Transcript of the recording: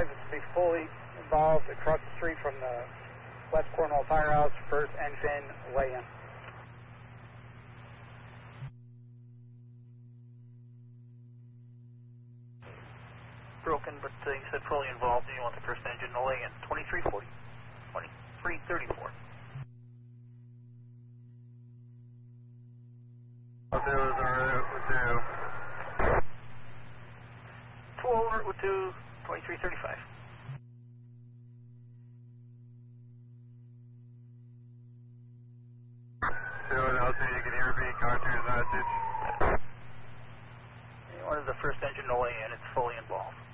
5 is to be fully involved across the street from the West Cornwall Firehouse, first engine lay-in. Broken, but you said fully involved, and you want the first engine to lay in. 2340, 2334. I'll do is with two. 2 over with 2, 2335. Two and L2, you can hear me, contours message. You wanted the first engine to lay in, it's fully involved.